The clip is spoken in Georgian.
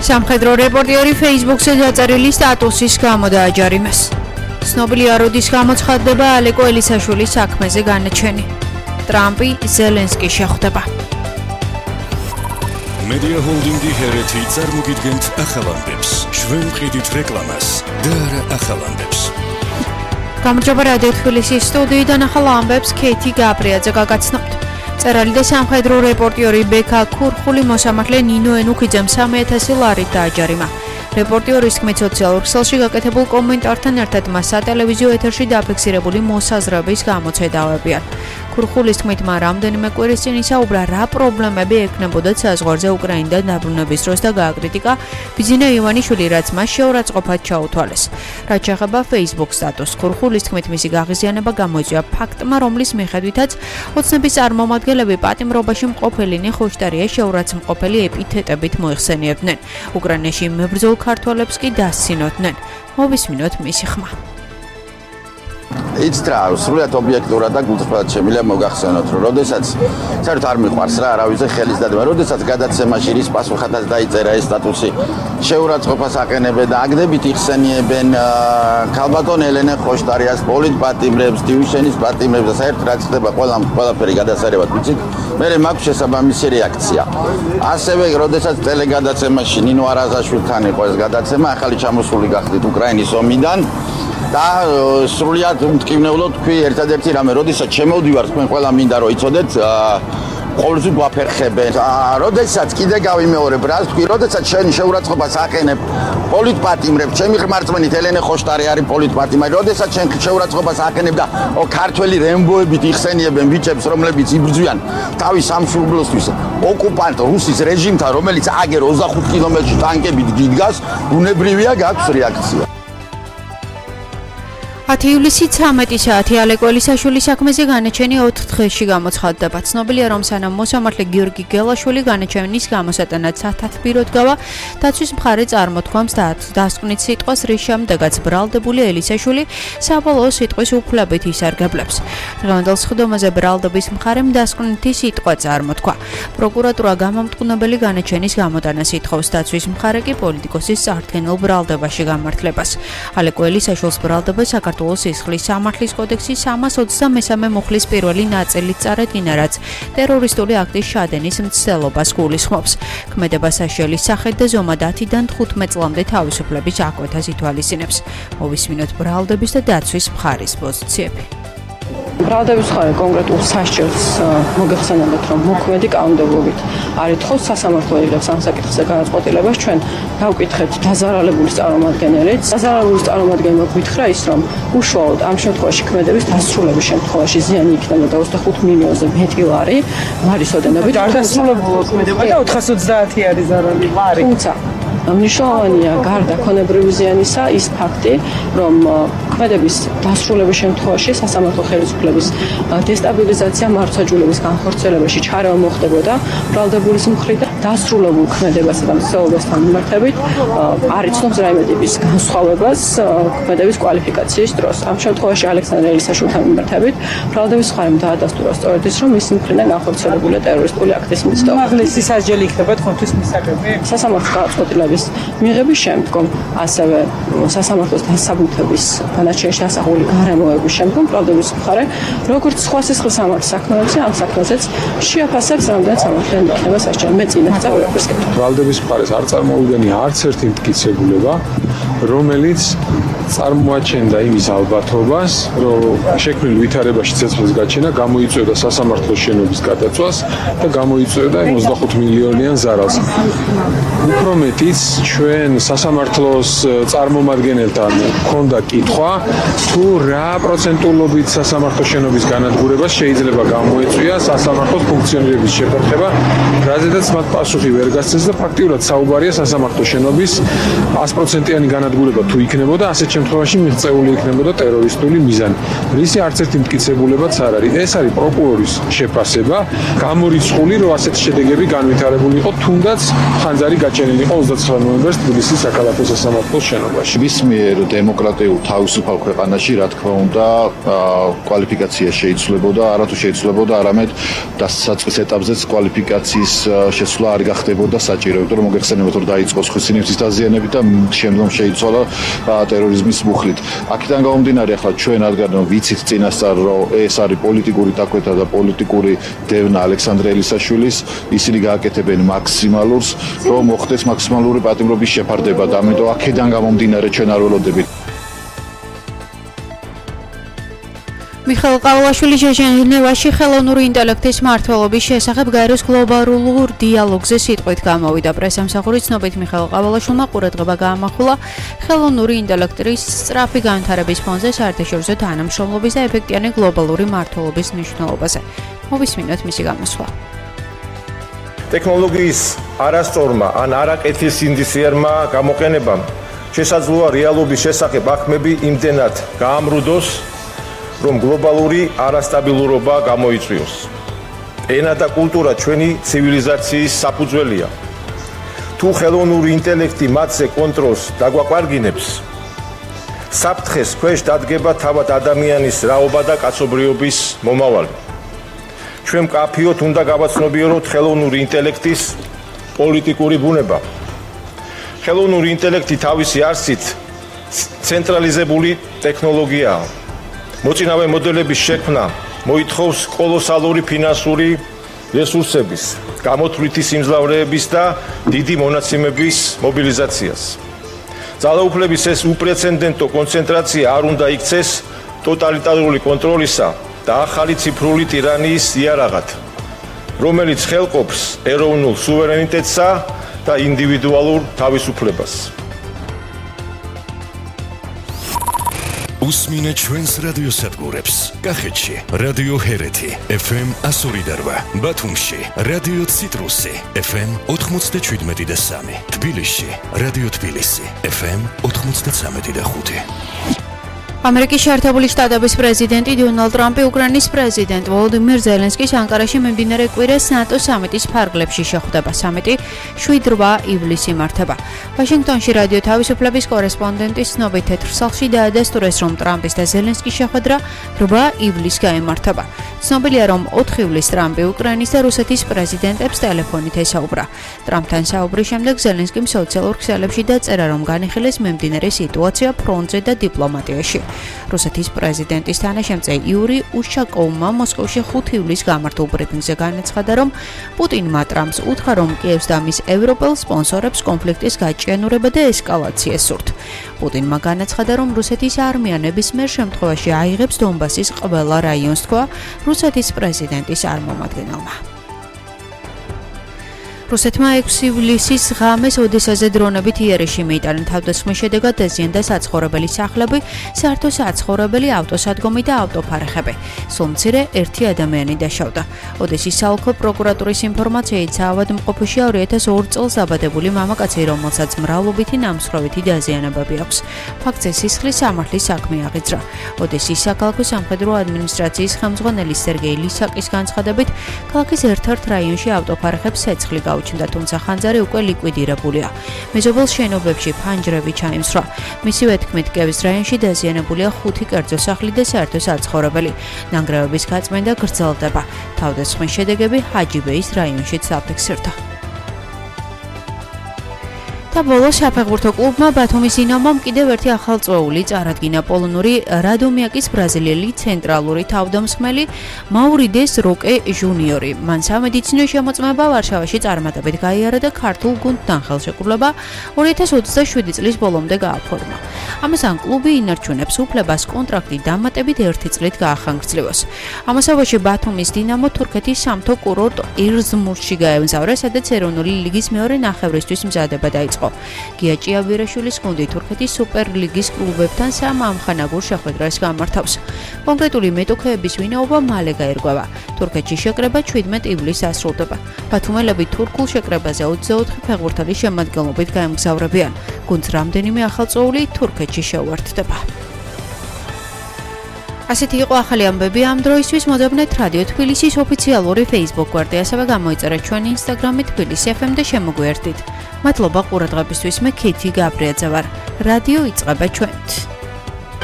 სამხედრო რეპორტიორი Facebook-ზე დაწერილი სტატუსის გამო დააჯარიმეს. ცნობილია, როდის გამოცხადდება ალეკო ელისაშვილის საქმეზე განაჩენი. ტრამპი ზელენსკის შეხვდება. Media Holding-ი ჰერეთი წარმოგიდგენთ ახალ ამბებს. ჩვენ ვყიდით რეკლამას და არა ახალ ამბებს. გამარჯობა რადიო თბილისის სტუდიიდან ახალ ამბებს ქეითი გაბრიაძე გაგაცნობთ. წერალი და სამხედრო რეპორტიორი ბექა ქურხული მოსამართლე ნინო ენუქიძემ 3,000 ლარით დააჯარიმა. რეპორტიორის თქმით, სოციალურ ქსელში გაკეთებულ კომენტართან ერთად მას სატელევიზიო ეთერში დაფიქსირებული მოსაზრების გამოცედავებიან. ქურხულის თქმით, მან რამდენიმე კვირის წინ ისაუბრა, რა პრობლემები ექნებოდათ საზღვარზე უკრაინიდან დაბრუნების დროს და გააკრიტიკა ბიძინა ივანიშვილი, რაც მას შეურაცხყოფად ჩაუთვალეს. რაც შეეხება Facebook სტატუსს, ქურხულის თქმით, მისი გაღიზიანება გამოიწვია ფაქტმა, რომლის მიხედვითაც ოცნების წარმომადგენლები პატიმრობაში მყოფელი ნიხოშტარია შეურაცხმყოფელი ეპითეტებით მოიხსენიებდნენ. უკრაინაში მებრძოლ ქართველებს კი დასცინოდნენ. მოვისმინოთ მისი ხმა. It's true, სრულად ობიექტურად და გულწრფელად შემიძლია მოგახსენოთ, რომ როდესაც საერთოდ არ მიყვარს რა, არავის ხელის დადება, როდესაც გადაცემაში რის პასუხადაც დაიწერა ეს სტატუსი, შეურაცხყოფას აყენებენ და აგდებით იხსენიებენ ქალბატონ ელენე ხოშტარიას, პოლიტპატიმრებს, დივიშენის პატიმრებს და საერთოდ რაც ხდება ყველაფერი გადასარევად ვიცით, მე მაქვს შესაბამისი რეაქცია. ასევე როდესაც ტელეგადაცემაში ნინო არაზაშვილთან იყო ეს გადაცემა, ახალი ჩამოსული გახდით უკრაინის ომიდან და სრულიად მტკივნეულოდ თქვი ერთადერთი რამე, როდესაც შემოვდივარ, თქვენ ყველა მინდა რომ იცოდეთ, ყოველთვის გვაფერხებენ. როდესაც კიდე გავიმეორებ რას თქვი, როდესაც შენ შეურაცხყოფას აყენებ პოლიტპატიმრებს, ჩემი ღმერთმენით ელენე ხოშტარი არის პოლიტპატიმარი, როდესაც შენ შეურაცხყოფას აყენებ და ქართველი რემბოებით იხსენიებენ ბიჭებს, რომლებიც იბრძვიან თავის სამშობლოსთვის ოკუპანტ რუსის რეჟიმთან, რომელიც აგერ 25 კილომეტრში ტანკებით დიდგას, ბუნებრივია გაქვს რეაქცია. 10 ივლისი 13 საათი ალეკო ელისაშვილის საქმეზე განაჩენი 4 დღეში გამოცხადდება. ცნობილია, რომ სანამ მოსამართლე გიორგი გელაშვილი განაჩენის გამოსატანად სათათბიროდ გავა, დაცვის მხარე წარმოთქვამს დასკვნით სიტყვას, რის შემდეგაც ბრალდებული ელისაშვილი საბოლოო სიტყვის უფლებით ისარგებლებს. დღევანდელ სხდომაზე ბრალდების მხარემ დასკვნითი სიტყვა წარმოთქვა. პროკურატურა გამამტყუნებელი განაჩენის გამოტანას ითხოვს, დაცვის მხარე კი პოლიტიკოსის წარდგენილ ბრალდებაში გამართლებას. ალეკო ელისაშვილს ბრალდება სისხლის სამართლის კოდექსის 323 მუხლის პირველი ნაწილით წარადგინა, რაც ტერორისტული აქტის შადენის მცდელობას გულისხმობს. ქმედება საშიალის სახით და ზომა 10-დან 15 წლამდე თავისუფლების აკვეთას ითვალისწინებს. მოვისმინოთ ბრალდების და დაცვის მხარის პოზიციები. ბრალდების მხარე კონკრეტულ სასჯელს მოგეხსენებათ, რომ მოქმედი კანონმდებლობით არ ითხოვს სასამართლო იღებს ამ საკითხზე განაწყვეტილებას. ჩვენ გავკითხეთ დაზარალებულის წარმომადგენელით. დაზარალებულის წარმომადგენელმა გითხრა ის, რომ უშუალოდ ამ შემთხვევაში ქმედების დასრულების შემთხვევაში ზიანი იქნება 25 მილიონზე მეტი ლარი მარის ოდენობით. არ დასრულებულა ქმედება და 430 არის ზარალი ლარი. თუმცა მნიშვნელოვანია გარდა ქონებრივი ზიანისა ის ფაქტი, რომ ქმედების დასრულების შემთხვევაში სასამართლო ხელისუფლების დესტაბილიზაცია მართლმსაჯულების განხორციელებაში ჩარევა მოხდებოდა ბრალდებულის მხრიდან დასრულებულ ქმედებასა და მცდელობასთან მიმართებით არ იცნობს რაიმე ტიპის განსხვავებას ქმედების კვალიფიკაციის დროს. ამ შემთხვევაში ალექსანდრე ელისაშვილთან მიმართებით ბრალდების მხარემ დაადასტურა სწორედ ის, რომ მისი მხრიდან განხორციელებულია ტერორისტული აქტის მცდელობა. უმაღლესი სასჯელი იქნება თქონთვის მისაღები. სასამართლო განაცხადების მიღების შემდგომ, ასევე სასამართლოს დასაბუთების განაჩენში ასახული გარემოების შემდგომ ბრალდების მხარე, როგორც სხვა სისხლის სამართლის საქმეებზე, ამ საქმეზეც შეაფასებს რამდენად სამართლიანი იქნება სასჯელი. მე წინასწარ ვეფასებ. ბრალდების მხარეს არ წარმოუდგენია არც ერთი მტკიცებულება, რომელიც წარმოაჩენდა იმის ალბათობას, რომ შექმნილ ვითარებაში ცეცხლის გაჩენა გამოიწვევდა სასამართლოს შენობის გადაწვას და გამოიწვევდა 25 მილიონიან ზარალს. უფრო მეტიც ჩვენ სასამართლოს წარმომადგენელთან ჰქონდა კითხვა, თუ რა პროცენტულობით სასამართლოს შენობის განადგურებას შეიძლება გამოეწვია სასამართლოს ფუნქციონირების შეფერხება, რაზედაც მათ პასუხი ვერ გასცეს და ფაქტიურად საუბარია სასამართლოს შენობის 100%-იანი განადგურება თუ იქნებოდა, ასეთ შემთხვევაში მიღწეული იქნებოდა ტერორისტული მიზანი. რისი არც ერთი მტკიცებულებაც არ არის. ეს არის პროკურორის შეფასება, გამორიცხული, რომ ასეთი შედეგები განვითარებული იყო, თუნდაც ხანძარი გაჩენილიყო 29 ნოემბერს თბილისის საქალაქო სასამართლოს შენობაში. ნებისმიერ დემოკრატიულ თავისუფალ ქვეყანაში, რა თქმა უნდა, კვალიფიკაცია შეიცვლებოდა, არათუ შეიცვლებოდა, არამედ დასაწყის ეტაპზეც კვალიფიკაციის შესვლა არ გახდებოდა საჭირო, იმიტომ რომ მოგეხსენებათ, რომ დაიწყო ხსნისის დაზიანებით და შემდგომ შეიცვალა ტერორიზმის მუხლით. აქედან გამომდინარე, ახლა ჩვენ რადგან ვიცით წინასწარ, რომ ეს არის პოლიტიკური დაკვეთა და პოლიტიკური დევნა ალექსანდრე ელისაშვილის, ისინი გააკეთებენ მაქსიმალურს, რომ მოხდეს მაქსიმალური პატიმრობის შეფარდება და ამიტომ აქედან გამომდინარე ჩვენ არ ველოდებით. მიხეილ ყავლაშვილის ჟენევაში ხელოვნური ინტელექტის მმართველობის შესახებ გაეროს გლობალურ დიალოგზე სიტყვით გამოვიდა. პრესამსახურის ცნობით მიხეილ ყავლაშვილმა ყურადღება გაამახვილა ხელოვნური ინტელექტის სწრაფი განვითარების ფონზე საერთაშორისო თანამშრომლობის და ეფექტიანი გლობალური მმართველობის მნიშვნელობაზე. მოვისმინოთ მისი გამოსვლა. ტექნოლოგიის არასწორმა ან არაკეთილსინდისიერმა გამოყენებამ შესაძლოა რეალობის შესახებ ახმები იმდენად გაამრუდოს, რომ გლობალური არასტაბილურობა გამოიწვიოს. ენა და კულტურა ჩვენი ცივილიზაციის საფუძველია. თუ ხელოვნური ინტელექტი მათზე კონტროლს დაგვაყვარგინებს, საფრთხეს ქვეშ დადგება თავად ადამიანის რაობა და კაცობრიობის მომავალი. ჩვენ მკაფიოდ უნდა გავაცნობიეროთ ხელოვნური ინტელექტის პოლიტიკური ბუნება. ხელოვნური ინტელექტი თავისი არსით ცენტრალიზებული ტექნოლოგიაა. მოწინავე მოდელების შექმნა მოითხოვს კოლოსალური ფინანსური რესურსების, გამოთვლითი სიმძლავრეების და დიდი მონაცემების მობილიზაციას. ძალაუფლების ეს უპრეცედენტო კონცენტრაცია არ უნდა იქცეს ტოტალიტარული კონტროლისა და ახალი ციფრული ტირანიის იარაღად, რომელიც ხელყოფს ეროვნულ სუვერენიტეტსა და ინდივიდუალურ თავისუფლებას. უსმინე ჩვენს რადიოსადგურებს. კახეთში რადიო ჰერეთი FM 102, ბათუმში რადიო ციტრუსი FM 97.3, თბილისში რადიო თბილისი FM 93.5. ამერიკის შეერთებული შტატების პრეზიდენტი დონალდ ტრამპი უკრაინის პრეზიდენტ ვოლოდიმირ ზელენსკის ანკარაში მიმდინარე კვირას ნატოს სამიტის ფარგლებში შეხვდება. სამიტი 7-8 ივლისს იმართება. ვაშინგტონში რადიო თავისუფლების კორესპონდენტის ცნობით თეთრ სახლში დაადასტურეს, რომ ტრამპის და ზელენსკის შეხვედრა 8 ივლისს გაიმართება. ცნობილია, რომ 4 ივლისს ტრამპი უკრაინის და რუსეთის პრეზიდენტებს ტელეფონით ესაუბრა. ტრამპთან საუბრის შემდეგ ზელენსკიმ სოციალურ ქსელებში დაწერა, რომ განიხილეს მიმდინარე სიტუაცია ფრონტზე და დიპლომატიაში. რუსეთის პრეზიდენტის თანაშემწე იური უშაკოვმა მოსკოვში 5 ივლისს გამართულ ბრიფინგზე განაცხადა, რომ პუტინმა ტრამპს უთხრა, რომ კიევს და მის ევროპელ სპონსორებს კონფლიქტის გაჭიანურება და ესკალაცია სურთ. პუტინმა განაცხადა, რომ რუსეთის არმია ნებისმიერ შემთხვევაში აიღებს დონბასის ყველა რაიონს, თქვა რუსეთის პრეზიდენტის წარმომადგენელმა. რუსეთმა 6 ივლისის ღამეს ოდესაზე დრონებით იერიშში მიიტანა. თავდასხმის შედეგად დაზიანდა საცხოვრებელი სახლები, საერთო საცხოვრებელი ავტოსადგომი და ავტოფარეხები. სულ მცირე 1 ადამიანი დაშავდა. ოდესის საოლქო პროკურატურის ინფორმაციით, საავადმყოფოში 2002 წელს დაბადებული მამაკაცი, რომელსაც მრავლობითი ნამსხვრევითი დაზიანებები აქვს. ფაქტზე სისხლის სამართლის საქმე აღიძრა. ოდესის საქალაქო სამხედრო ადმინისტრაციის ხელმძღვანელი სერგეი ლისაკის განცხადებით, ქალაქის ერთ-ერთ რაიონში ავტოფარეხებს ცეცხლი გაუჩნდა, თუმცა ხანძარი უკვე ლიკვიდირებულია. მეზობელ შენობებში ფანჯრები ჩაიმსხვრა. მისივე თქმით, კიევის რაიონში დაზიანებულია 5 კერძო სახლი და საერთო საცხოვრებელი. ნანგრევების გაწმენდა გრძელდება. თავდასხმის შედეგები ჰაჯიბეის რაიონშიც დაფიქსირდა. და ბოლოს საფეხბურთო კლუბმა ბათუმის დინამომ კიდევ ერთი ახალწეული წარადგინა. პოლონური რადომიაკის ბრაზილიელი ცენტრალური თავდამსხმელი მაურიდეს როკე ჟუნიორი. მან სამედიცინო შემოწმება ვარშავაში წარმატებით გაიარა და ქართულ გუნდთან ხელშეკრულება 2027 წლის ბოლომდე გააფორმა. ამასთან კლუბი ინარჩუნებს უფლებას კონტრაქტი დამატებით 1 წლით გაახანგრძლივოს. ამასობაში ბათუმის დინამო თურქეთის სამთო კურორტ ირზმურში გაემგზავრა, სადაც ეროვნული ლიგის მეორე ნახევრისთვის მზადება დაიწყო. გია ჭიავირაშვილის გუნდი თურქეთის სუპერლიგის კლუბებთან სამ ამხანაგურ შეხვედრას გამართავს. კონკრეტული მეტოქეების ვინაობა მალე გაირკვევა. თურქეთში შეკრება 17 ივლისს დასრულდება. ბათუმელები თურქულ შეკრებაზე 24 ფეხბურთელის შემადგენლობით გაემგზავრებიან. გუნდს რამდენიმე ახალწეული თურქეთში შეუერთდება. ასეთი იყო ახალი ამბები ამ დროისთვის. მოდაბნეთ რადიო თბილისის ოფიციალური Facebook გვერდი, ასევე გამოიწერეთ ჩვენი Instagram-ი თბილისი FM და შემოგვიერთდით. მადლობა ყურადღებისთვის. მე ქეთი გაბრიაძე ვარ. რადიო იწყება ჩვენით.